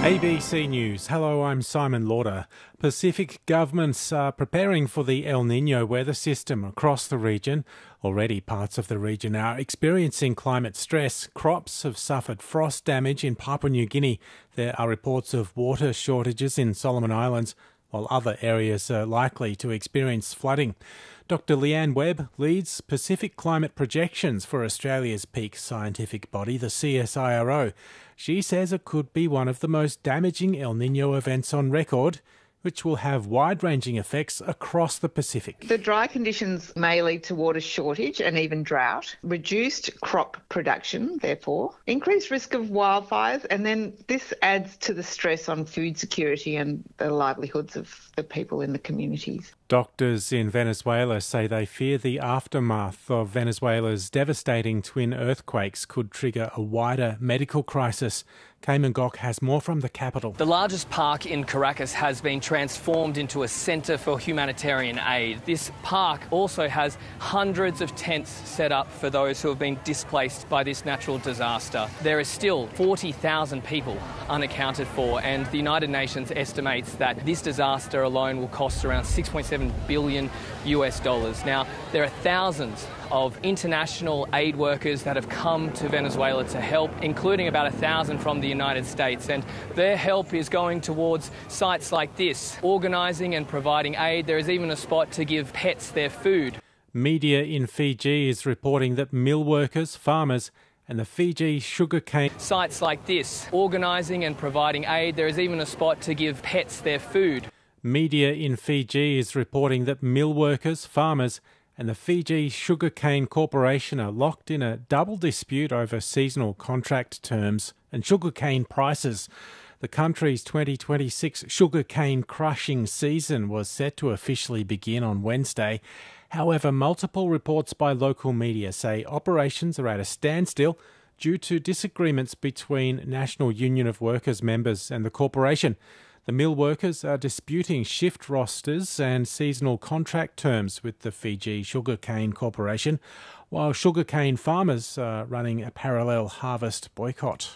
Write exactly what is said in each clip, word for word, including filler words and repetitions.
A B C News. Hello, I'm Simon Lauder. Pacific governments are preparing for the El Niño weather system across the region. Already parts of the region are experiencing climate stress. Crops have suffered frost damage in Papua New Guinea. There are reports of water shortages in Solomon Islands, while other areas are likely to experience flooding. Doctor Leanne Webb leads Pacific climate projections for Australia's peak scientific body, the C S I R O. She says it could be one of the most damaging El Niño events on record, which will have wide-ranging effects across the Pacific. The dry conditions may lead to water shortage and even drought, reduced crop production, therefore, increased risk of wildfires, and then this adds to the stress on food security and the livelihoods of the people in the communities. Doctors in Venezuela say they fear the aftermath of Venezuela's devastating twin earthquakes could trigger a wider medical crisis. Cayman Gok has more from the capital. The largest park in Caracas has been transformed into a centre for humanitarian aid. This park also has hundreds of tents set up for those who have been displaced by this natural disaster. There are still forty thousand people unaccounted for, and the United Nations estimates that this disaster alone will cost around six point seven billion U S dollars. Now, there are thousands of international aid workers that have come to Venezuela to help, including about a thousand from the United States, and their help is going towards sites like this, organising and providing aid. There is even a spot to give pets their food. Media in Fiji is reporting that mill workers, farmers and the Fiji sugarcane... Sites like this, organising and providing aid. There is even a spot to give pets their food. Media in Fiji is reporting that mill workers, farmers and the Fiji Sugarcane Corporation are locked in a double dispute over seasonal contract terms and sugarcane prices. The country's twenty twenty-six sugarcane crushing season was set to officially begin on Wednesday. However, multiple reports by local media say operations are at a standstill due to disagreements between National Union of Workers members and the corporation. The mill workers are disputing shift rosters and seasonal contract terms with the Fiji Sugarcane Corporation, while sugarcane farmers are running a parallel harvest boycott.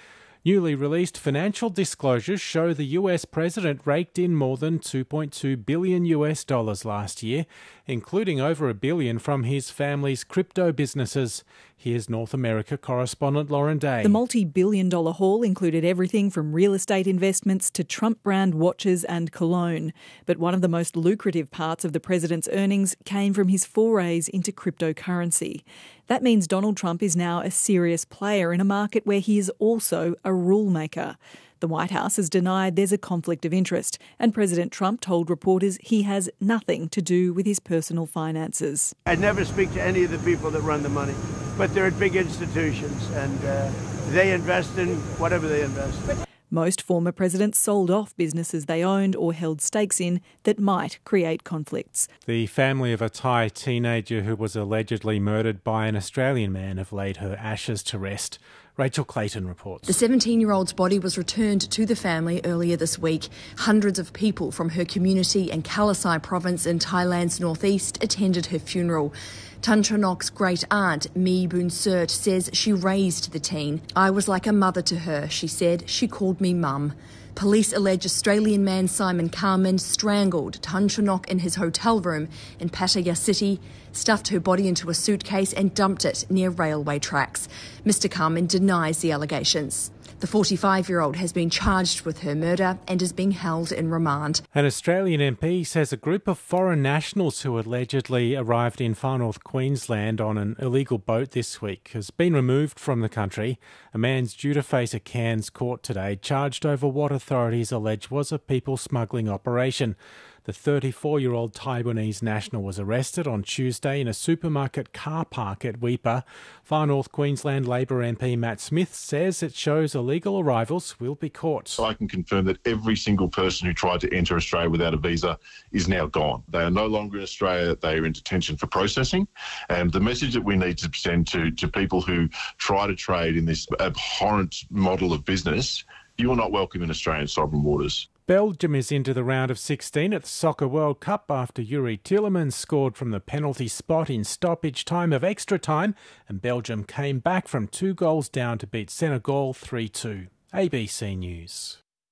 Newly released financial disclosures show the U S president raked in more than two point two billion U S dollars last year, including over a billion from his family's crypto businesses. Here's North America correspondent Lauren Day. The multi-billion dollar haul included everything from real estate investments to Trump brand watches and cologne. But one of the most lucrative parts of the president's earnings came from his forays into cryptocurrency. That means Donald Trump is now a serious player in a market where he is also a rule maker. The White House has denied there's a conflict of interest, and President Trump told reporters he has nothing to do with his personal finances. I never speak to any of the people that run the money, but they're at big institutions, and uh, they invest in whatever they invest. Most former presidents sold off businesses they owned or held stakes in that might create conflicts. The family of a Thai teenager who was allegedly murdered by an Australian man have laid her ashes to rest. Rachel Clayton reports. The seventeen-year-old's body was returned to the family earlier this week. Hundreds of people from her community in Kalasai province in Thailand's northeast attended her funeral. Tan Chonok's great-aunt, Mi Boon Sert, says she raised the teen. I was like a mother to her, she said. She called me mum. Police allege Australian man Simon Carman strangled Tan Chonok in his hotel room in Pattaya City, stuffed her body into a suitcase and dumped it near railway tracks. Mister Carman denies the allegations. The forty-five-year-old has been charged with her murder and is being held in remand. An Australian M P says a group of foreign nationals who allegedly arrived in Far North Queensland on an illegal boat this week has been removed from the country. A man's due to face a Cairns court today, charged over what authorities allege was a people smuggling operation. The thirty-four-year-old Taiwanese national was arrested on Tuesday in a supermarket car park at Weipa. Far North Queensland Labor M P Matt Smith says it shows illegal arrivals will be caught. So I can confirm that every single person who tried to enter Australia without a visa is now gone. They are no longer in Australia. They are in detention for processing. And the message that we need to send to, to people who try to trade in this abhorrent model of business, you are not welcome in Australian sovereign waters. Belgium is into the round of sixteen at the Soccer World Cup after Yuri Tielemans scored from the penalty spot in stoppage time of extra time, and Belgium came back from two goals down to beat Senegal three two. A B C News.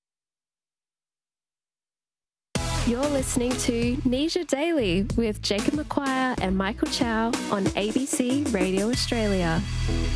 You're listening to Nisha Daily with Jacob McQuire and Michael Chow on A B C Radio Australia.